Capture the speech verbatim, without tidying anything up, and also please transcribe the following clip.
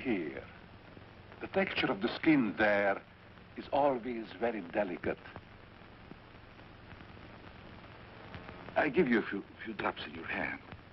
here. The texture of the skin there is always very delicate. I give you a few, few drops in your hand.